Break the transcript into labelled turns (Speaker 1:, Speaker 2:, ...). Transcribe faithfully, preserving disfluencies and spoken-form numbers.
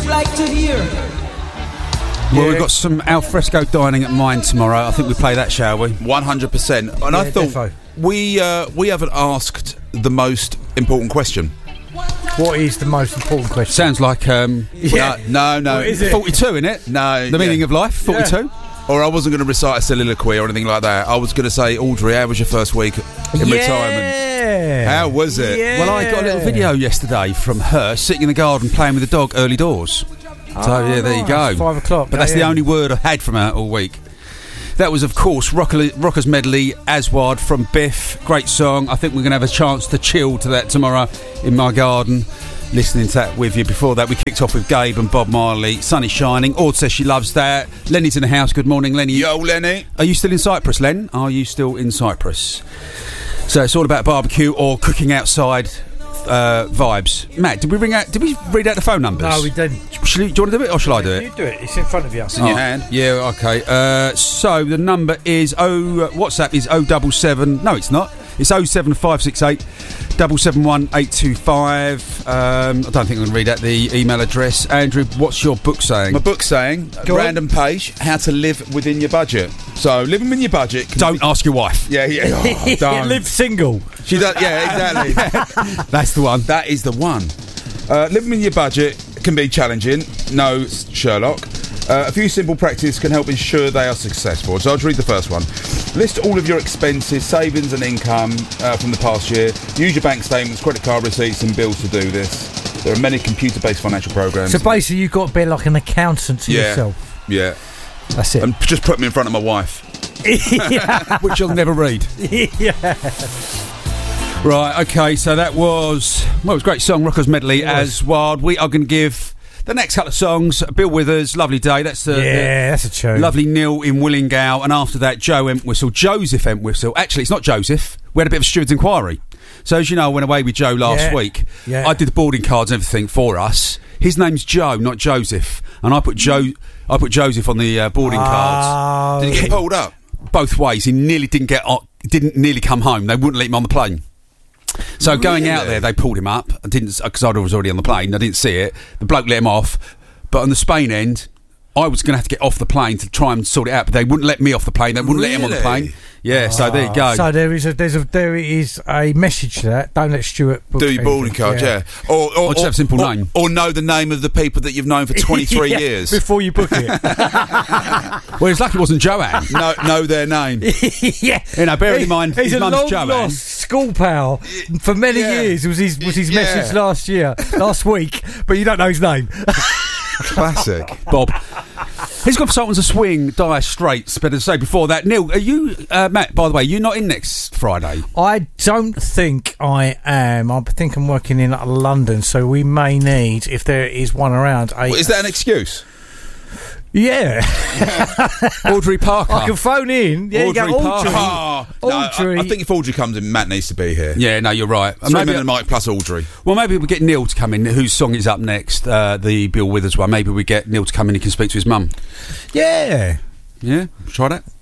Speaker 1: like to hear?
Speaker 2: Well, we've got some alfresco dining at mine tomorrow. I think we play that, shall we?
Speaker 3: one hundred percent. And
Speaker 4: Yeah,
Speaker 3: I thought
Speaker 4: defo.
Speaker 3: we uh, we haven't asked the most important question.
Speaker 4: What is the most important question?
Speaker 2: Sounds like um,
Speaker 4: Yeah.
Speaker 3: No, no, no.
Speaker 4: What is it?
Speaker 2: forty-two, innit?
Speaker 3: No,
Speaker 2: The meaning
Speaker 3: yeah.
Speaker 2: of life, forty-two.
Speaker 3: Or I wasn't going to recite a soliloquy or anything like that. I was going to say, Audrey, how was your first week in
Speaker 4: yeah.
Speaker 3: retirement? How was it?
Speaker 4: Yeah.
Speaker 2: Well, I got a little video yesterday from her sitting in the garden playing with the dog early doors. So,
Speaker 4: Oh,
Speaker 2: yeah, there you
Speaker 4: nice.
Speaker 2: go.
Speaker 4: Five o'clock.
Speaker 2: But that's
Speaker 4: yeah.
Speaker 2: the only word I've had from her all week. That was, of course, Rocker, Rockers Medley, Aswad from Biff. Great song. I think we're going to have a chance to chill to that tomorrow in my garden, listening to that with you. Before that, we kicked off with Gabe and Bob Marley, Sun is Shining. Ord says she loves that. Lenny's in the house. Good morning, Lenny.
Speaker 3: Yo, Lenny.
Speaker 2: Are you still in Cyprus, Len? Are you still in Cyprus? So it's all about barbecue or cooking outside uh, vibes. Matt, did we ring out? Did we read out the phone numbers?
Speaker 4: No, we didn't.
Speaker 2: Shall you, do you want to do it or shall I do it?
Speaker 4: You do it. It's in front of you.
Speaker 3: In your hand.
Speaker 2: Yeah, okay. Uh, so the number is oh. Uh, WhatsApp is oh double seven. No, it's not. It's oh seven five six eight double seven one eight two five. Um, I don't think I'm going to read out the email address. Andrew, what's your book saying?
Speaker 3: My book's saying,
Speaker 4: Go
Speaker 3: random page, how to live within your budget. So, living within your budget. Can
Speaker 2: Don't
Speaker 3: be-
Speaker 2: ask your wife.
Speaker 3: Yeah, yeah. Oh, don't.
Speaker 4: Live single.
Speaker 3: She does, yeah, exactly.
Speaker 2: That's the one.
Speaker 3: That is the one. Uh, living in your budget can be challenging. No, Sherlock. Uh, a few simple practices can help ensure they are successful. So I'll read the first one. List all of your expenses, savings and income uh, from the past year. Use your bank statements, credit card receipts and bills to do this. There are many computer-based financial programs.
Speaker 4: So basically, you've got to be like an accountant to
Speaker 3: yeah,
Speaker 4: yourself.
Speaker 3: yeah.
Speaker 4: That's it.
Speaker 3: And just put me in front of my wife.
Speaker 2: Which you'll never read.
Speaker 4: yeah.
Speaker 2: Right, okay, so that was, well, it was a great song, Rockers Medley, as wild. We are going to give the next couple of songs, Bill Withers, Lovely Day, that's the,
Speaker 4: Yeah, that's a
Speaker 2: the
Speaker 4: tune.
Speaker 2: lovely Neil in Willingale, and after that, Joe Entwistle, Joseph Entwistle. Actually, it's not Joseph, we had a bit of a steward's inquiry. So, as you know, I went away with Joe last
Speaker 4: Yeah,
Speaker 2: week.
Speaker 4: yeah.
Speaker 2: I did the boarding cards and everything for us. His name's Joe, not Joseph, and I put Joe, I put Joseph on the uh, boarding cards.
Speaker 4: Oh,
Speaker 3: Did he get pulled up?
Speaker 2: Both ways. He nearly didn't get on, didn't nearly come home. They wouldn't let him on the plane. So going out
Speaker 3: Really?
Speaker 2: there, they pulled him up. I didn't because I was already on the plane. I didn't see it. The bloke let him off, but on the Spain end, I was going to have to get off the plane to try and sort it out. But they wouldn't let me off the plane. They wouldn't let him on the
Speaker 3: Really?
Speaker 2: plane. Yeah. So there you go.
Speaker 4: So there is a there's a there is a message to that. Don't let Stuart book
Speaker 3: Do your boarding
Speaker 4: anything.
Speaker 3: card, yeah. Or, or,
Speaker 2: Or just have a simple
Speaker 3: or,
Speaker 2: name.
Speaker 3: Or know the name of the people that you've known for twenty-three
Speaker 4: Yeah,
Speaker 3: years.
Speaker 4: before you book it.
Speaker 2: Well, it's lucky it wasn't Joanne.
Speaker 3: know, know their name.
Speaker 4: yeah,
Speaker 2: You know, bearing in mind
Speaker 4: he's
Speaker 2: his
Speaker 4: a
Speaker 2: mum's
Speaker 4: long
Speaker 2: Joanne.
Speaker 4: lost school pal for many
Speaker 3: Yeah.
Speaker 4: years. Was his was his
Speaker 3: Yeah.
Speaker 4: message last year, last week, but you don't know his name.
Speaker 3: Classic.
Speaker 2: Bob. He's got Sultans of Swing, Dire Straits. Better to say before that. Neil, are you, uh, Matt, by the way, you're not in next Friday?
Speaker 4: I don't think I am. I think I'm working in London, so we may need, if there is one around, a
Speaker 3: Well, is that an excuse?
Speaker 4: yeah.
Speaker 2: Audrey Parker.
Speaker 4: I can phone in. Yeah, you go,
Speaker 2: Audrey Parker.
Speaker 4: Audrey.
Speaker 3: Oh, no, I,
Speaker 4: Audrey.
Speaker 3: I think if Audrey comes in, Matt needs to be here.
Speaker 2: Yeah, no, you're right.
Speaker 3: Three
Speaker 2: Maybe-
Speaker 3: men and Mike plus Audrey.
Speaker 2: Well, maybe we get Neil to come in, whose song is up next, uh, the Bill Withers one. Maybe we get Neil to come in, he can speak to his mum.
Speaker 4: Yeah.
Speaker 2: Yeah, try that.